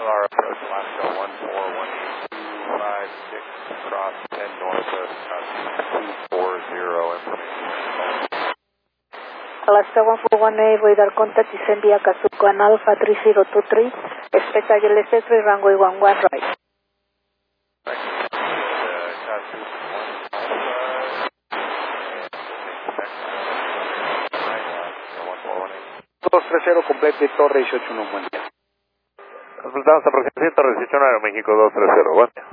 our approach, Alaska 141826, cross 10 north of 240 information. Alaska 1418, radar contact, descend via Kazuko and Alpha 3023, expect ILS X-ray runway 11 right. Complete Torre 181, buen día. Completamos aproximación Torre 181, Aeroméxico 230, buen día.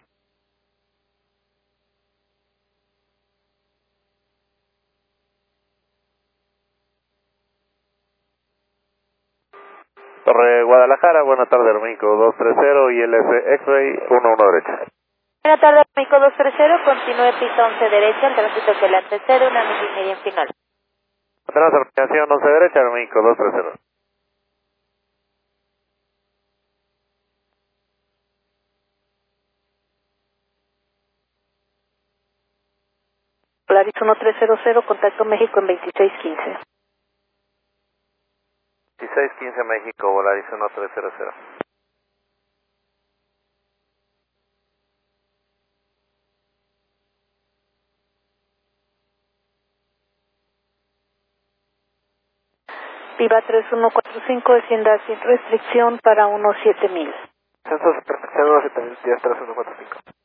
Torre Guadalajara, buenas tardes, Aeroméxico 230, ILS X-ray 11 derecha. Buenas tardes, Aeroméxico 230, continúe pista 11 derecha, el tránsito que le antecede, una milla y media en final. Tenemos aproximación 11 derecha, Aeroméxico 230. Polaris 1300, contacto México en 2615. 1615 México, Polaris 1300. Viva 3145, descienda sin restricción para 17000. Censo 7 días 3145.